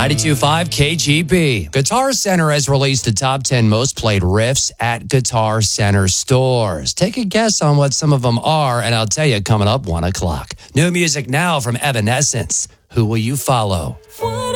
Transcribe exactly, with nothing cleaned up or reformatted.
ninety-two point five K G B. Guitar Center has released the top ten most played riffs at Guitar Center stores. Take a guess on what some of them are, and I'll tell you coming up one o'clock. New music now from Evanescence. Who will you follow?